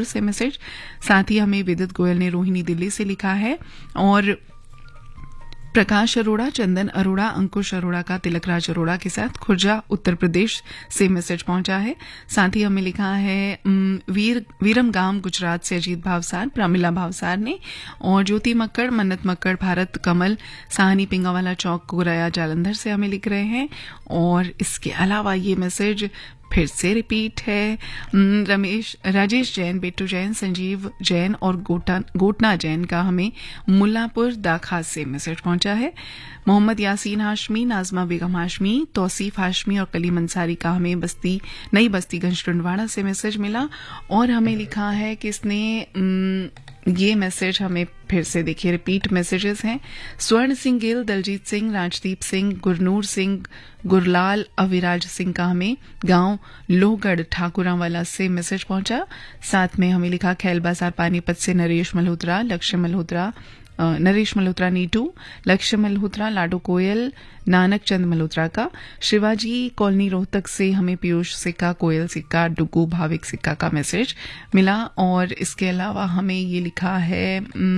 जयपुर से मैसेज। साथ ही हमें विदित गोयल ने रोहिणी दिल्ली से लिखा है, और प्रकाश अरोड़ा, चंदन अरोड़ा, अंकुश अरोड़ा का तिलकराज अरोड़ा के साथ खुर्जा उत्तर प्रदेश से मैसेज पहुंचा है। साथ ही हमें लिखा है वीरम गांव गुजरात से अजीत भावसार, प्रमिला भावसार ने, और ज्योति मक्कड़, मन्नत मक्कड़, भारत कमल, साहनी पिंगावाला चौक, गोराया जालंधर से हमें लिख रहे हैं। और इसके अलावा ये मैसेज फिर से रिपीट है। राजेश जैन, बेटू जैन, संजीव जैन और गोटना जैन का हमें मुल्लापुर दाखा से मैसेज पहुंचा है। मोहम्मद यासीन हाशमी, नाजमा बेगम हाशमी, तौसीफ हाशमी और कलीम अंसारी का हमें नई बस्ती गंज टुंडवाड़ा से मैसेज मिला। और हमें लिखा है कि इसने ये मैसेज हमें फिर से देखिए रिपीट मैसेजेस हैं। स्वर्ण सिंह गिल, दलजीत सिंह, राजदीप सिंह, गुरनूर सिंह, गुरलाल अविराज सिंह का हमें गांव लोहगढ़ ठाकुरावाला से मैसेज पहुंचा। साथ में हमें लिखा खैल बाजार पानीपत से नरेश मल्होत्रा, नरेश मल्होत्रा नीटू, लक्ष्य मल्होत्रा, लाडो कोयल, नानक चंद मल्होत्रा का। शिवाजी कॉलोनी रोहतक से हमें पीयूष सिक्का, कोयल सिक्का, डुगू भाविक सिक्का का मैसेज मिला। और इसके अलावा हमें ये लिखा है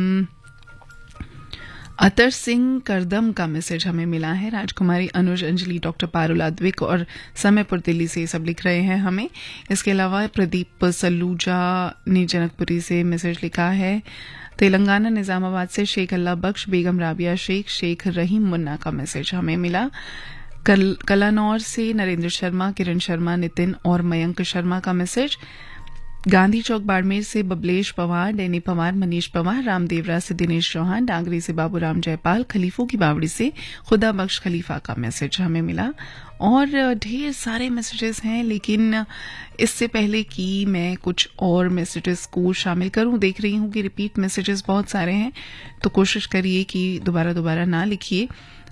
अतर सिंह करदम का मैसेज हमें मिला है। राजकुमारी, अनुज, अंजलि, डॉक्टर पारुल अद्विक और समयपुर दिल्ली से सब लिख रहे हैं हमें। इसके अलावा प्रदीप सलूजा ने जनकपुरी से मैसेज लिखा है। तेलंगाना निजामाबाद से शेख अल्लाह बख्श, बेगम राबिया शेख, शेख रहीम मुन्ना का मैसेज हमें मिला। कलानौर से नरेंद्र शर्मा, किरण शर्मा, नितिन और मयंक शर्मा का मैसेज। गांधी चौक बाड़मेर से बबलेश पवार, डैनी पवार, मनीष पवार, रामदेवरा से दिनेश चौहान, डांगरी से बाबूराम जयपाल, खलीफों की बावड़ी से खुदा बख्श खलीफा का मैसेज हमें मिला। और ढेर सारे मैसेजेस हैं, लेकिन इससे पहले कि मैं कुछ और मैसेजेस को शामिल करूं, देख रही हूं कि रिपीट मैसेजेस बहुत सारे हैं, तो कोशिश करिए कि दोबारा ना लिखिए।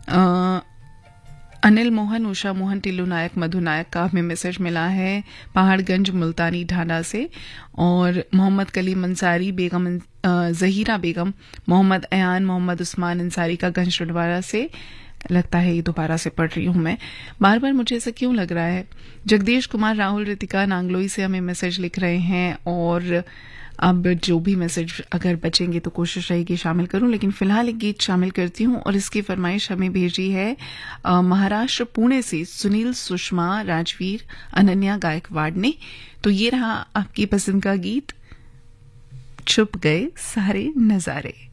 अनिल मोहन, उषा मोहन, टिल्लू नायक, मधु नायक का हमें मैसेज मिला है पहाड़गंज मुल्तानी ढांढा से। और मोहम्मद कलीम अंसारी, बेगम जहीरा बेगम, मोहम्मद अयान, मोहम्मद उस्मान अंसारी का गंज टुंडवाड़ा से। लगता है ये दोबारा से पढ़ रही हूं मैं, बार बार मुझे ऐसा क्यों लग रहा है। जगदीश कुमार, राहुल, रितिका नांगलोई से हमें मैसेज लिख रहे हैं। और अब जो भी मैसेज अगर बचेंगे तो कोशिश रहेगी शामिल करूं, लेकिन फिलहाल एक गीत शामिल करती हूं। और इसकी फरमाइश हमें भेजी है महाराष्ट्र पुणे से सुनील, सुषमा, राजवीर, अनन्या गायकवाड़ ने। तो ये रहा आपकी पसंद का गीत, छुप गए सारे नजारे।